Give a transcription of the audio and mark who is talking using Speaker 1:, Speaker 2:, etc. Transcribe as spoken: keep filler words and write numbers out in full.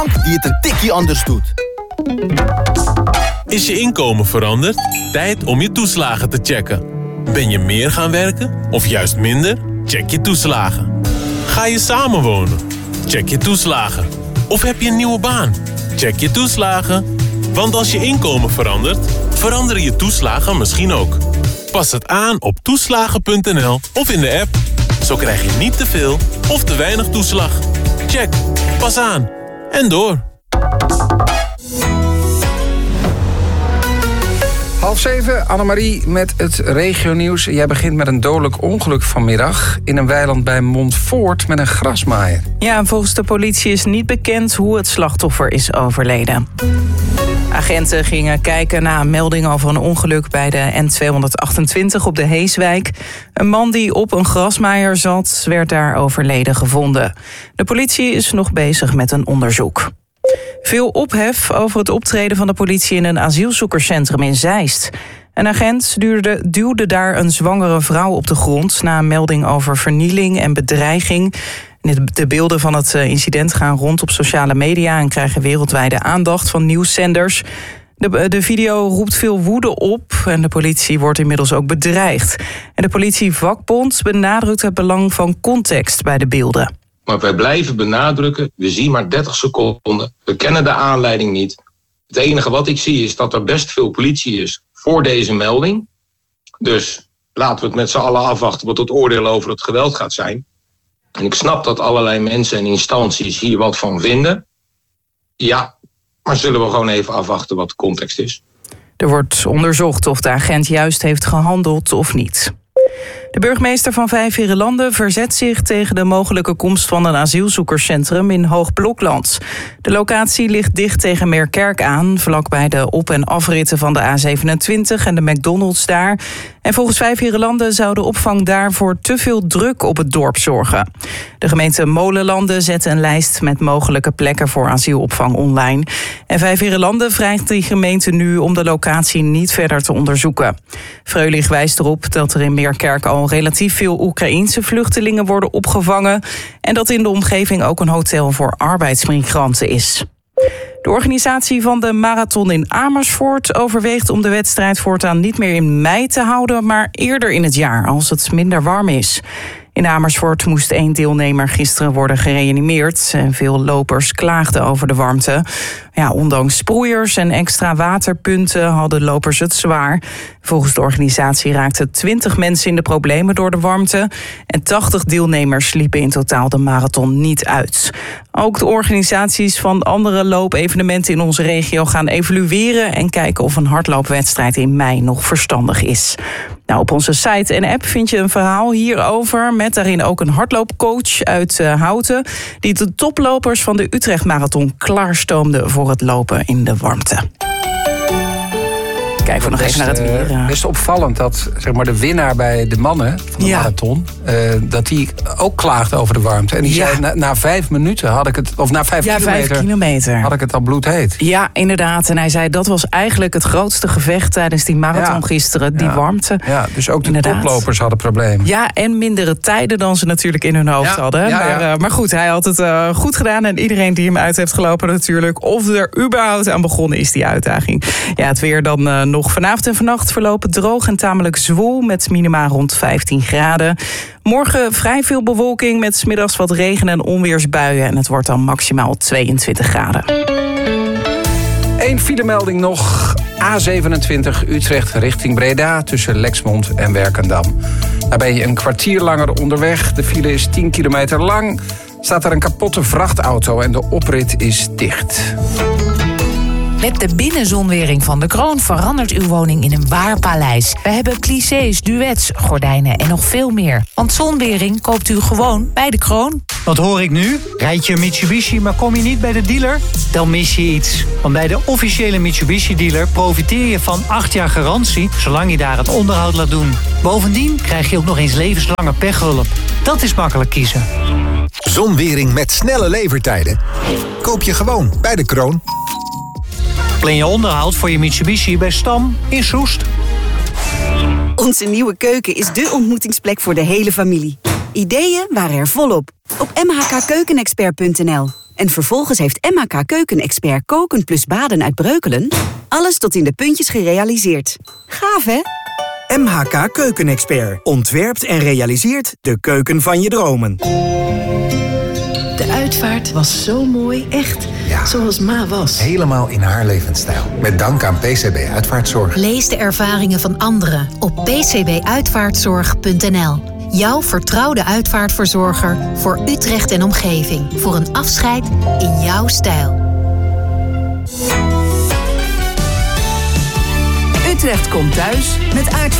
Speaker 1: die het een tikkie anders doet.
Speaker 2: Is je inkomen veranderd? Tijd om je toeslagen te checken. Ben je meer gaan werken of juist minder? Check je toeslagen. Ga je samenwonen? Check je toeslagen. Of heb je een nieuwe baan? Check je toeslagen. Want als je inkomen verandert, veranderen je toeslagen misschien ook. Pas het aan op toeslagen punt n l of in de app. Zo krijg je niet te veel of te weinig toeslag. Check. Pas aan. En door.
Speaker 3: Half zeven, Annemarie met het regionieuws. Jij begint met een dodelijk ongeluk vanmiddag in een weiland bij Montfoort met een grasmaaier.
Speaker 4: Ja, volgens de politie is niet bekend hoe het slachtoffer is overleden. Agenten gingen kijken naar een melding over een ongeluk bij de N tweehonderdachtentwintig op de Heeswijk. Een man die op een grasmaaier zat, werd daar overleden gevonden. De politie is nog bezig met een onderzoek. Veel ophef over het optreden van de politie in een asielzoekerscentrum in Zeist. Een agent duwde, duwde daar een zwangere vrouw op de grond na een melding over vernieling en bedreiging. De beelden van het incident gaan rond op sociale media en krijgen wereldwijde aandacht van nieuwszenders. De, de video roept veel woede op en de politie wordt inmiddels ook bedreigd. En de politievakbond benadrukt het belang van context bij de beelden.
Speaker 5: Maar wij blijven benadrukken, we zien maar dertig seconden. We kennen de aanleiding niet. Het enige wat ik zie is dat er best veel politie is voor deze melding. Dus laten we het met z'n allen afwachten wat het oordeel over het geweld gaat zijn. En ik snap dat allerlei mensen en instanties hier wat van vinden. Ja, maar zullen we gewoon even afwachten wat de context is.
Speaker 4: Er wordt onderzocht of de agent juist heeft gehandeld of niet. De burgemeester van Vijfheerenlanden verzet zich tegen de mogelijke komst van een asielzoekerscentrum in Hoogblokland. De locatie ligt dicht tegen Meerkerk aan, vlakbij de op- en afritten van de A zevenentwintig en de McDonald's daar. En volgens Vijfheerenlanden zou de opvang daar voor te veel druk op het dorp zorgen. De gemeente Molenlanden zette een lijst met mogelijke plekken voor asielopvang online. En Vijfheerenlanden vraagt die gemeente nu om de locatie niet verder te onderzoeken. Freulich wijst erop dat er in Meerkerk al relatief veel Oekraïense vluchtelingen worden opgevangen en dat in de omgeving ook een hotel voor arbeidsmigranten is. De organisatie van de marathon in Amersfoort overweegt om de wedstrijd voortaan niet meer in mei te houden, maar eerder in het jaar, als het minder warm is. In Amersfoort moest één deelnemer gisteren worden gereanimeerd en veel lopers klaagden over de warmte. Ja, ondanks sproeiers en extra waterpunten hadden lopers het zwaar. Volgens de organisatie raakten twintig mensen in de problemen door de warmte en tachtig deelnemers liepen in totaal de marathon niet uit. Ook de organisaties van andere loopevenementen in onze regio gaan evalueren en kijken of een hardloopwedstrijd in mei nog verstandig is. Nou, op onze site en app vind je een verhaal hierover met daarin ook een hardloopcoach uit uh, Houten die de toplopers van de Utrecht Marathon klaarstoomde voor het lopen in de warmte. Kijken we nog
Speaker 3: best,
Speaker 4: even naar het weer.
Speaker 3: Uh, best opvallend dat zeg maar, de winnaar bij de mannen van de ja. marathon, Uh, dat die ook klaagde over de warmte. En die ja. zei, na, na vijf minuten had ik het, of na vijf,
Speaker 4: ja,
Speaker 3: kilometer,
Speaker 4: vijf kilometer
Speaker 3: had ik het al bloedheet.
Speaker 4: Ja, inderdaad. En hij zei, dat was eigenlijk het grootste gevecht tijdens die marathon ja. gisteren, die ja. warmte.
Speaker 3: Ja, dus ook de
Speaker 4: inderdaad.
Speaker 3: toplopers hadden problemen.
Speaker 4: Ja, en mindere tijden dan ze natuurlijk in hun hoofd
Speaker 3: ja.
Speaker 4: hadden.
Speaker 3: Ja,
Speaker 4: maar,
Speaker 3: ja.
Speaker 4: Uh, maar goed, hij had het uh, goed gedaan en iedereen die hem uit heeft gelopen natuurlijk. Of er überhaupt aan begonnen is, die uitdaging. Ja, het weer dan uh, nog vanavond en vannacht verlopen droog en tamelijk zwoel met minima rond vijftien graden. Morgen vrij veel bewolking met 's middags wat regen- en onweersbuien. En het wordt dan maximaal tweeëntwintig graden.
Speaker 3: Eén filemelding nog. A zevenentwintig Utrecht richting Breda tussen Lexmond en Werkendam. Daar ben je een kwartier langer onderweg. De file is tien kilometer lang. Staat er een kapotte vrachtauto en de oprit is dicht.
Speaker 6: Met de binnenzonwering van de Kroon verandert uw woning in een waar paleis. We hebben clichés, duets, gordijnen en nog veel meer. Want zonwering koopt u gewoon bij de Kroon.
Speaker 7: Wat hoor ik nu? Rijd je een Mitsubishi, maar kom je niet bij de dealer? Dan mis je iets. Want bij de officiële Mitsubishi-dealer profiteer je van acht jaar garantie, zolang je daar het onderhoud laat doen. Bovendien krijg je ook nog eens levenslange pechhulp. Dat is makkelijk kiezen.
Speaker 8: Zonwering met snelle levertijden koop je gewoon bij de Kroon.
Speaker 7: Plan je onderhoud voor je Mitsubishi bij Stam in Soest.
Speaker 9: Onze nieuwe keuken is dé ontmoetingsplek voor de hele familie. Ideeën waren er volop. Op m h k keukenexpert punt n l. En vervolgens heeft M H K Keukenexpert koken plus baden uit Breukelen alles tot in de puntjes gerealiseerd. Gaaf, hè?
Speaker 10: M H K Keukenexpert ontwerpt en realiseert de keuken van je dromen.
Speaker 11: De uitvaart was zo mooi, echt ja, zoals Ma was.
Speaker 8: Helemaal in haar levensstijl. Met dank aan P C B Uitvaartzorg.
Speaker 12: Lees de ervaringen van anderen op p c b uitvaartzorg punt n l. Jouw vertrouwde uitvaartverzorger voor Utrecht en omgeving. Voor een afscheid in jouw stijl.
Speaker 13: Utrecht komt thuis met Aard